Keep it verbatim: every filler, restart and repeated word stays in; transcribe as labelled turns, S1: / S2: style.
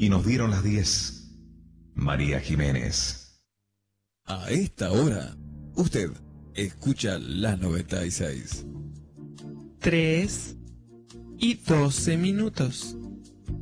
S1: y nos dieron las diez. María Jiménez.
S2: A esta hora, usted escucha la noventa y seis.
S3: Tres y doce minutos.